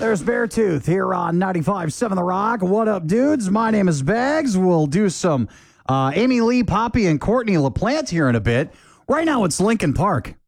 There's Beartooth here on 95.7 The Rock. What up, dudes? My name is Bags. We'll do some Amy Lee, Poppy, and Courtney LaPlante here in a bit. Right now, it's Lincoln Park.